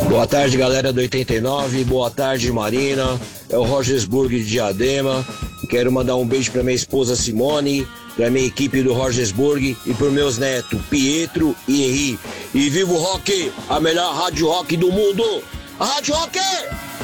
Boa tarde, galera do 89. Boa tarde, Marina. É o Rogersburg de Diadema. Quero mandar um beijo pra minha esposa Simone, pra minha equipe do Rogersburg e pros meus netos Pietro e Henri. E viva o rock, a melhor rádio rock do mundo! A Rádio Rock!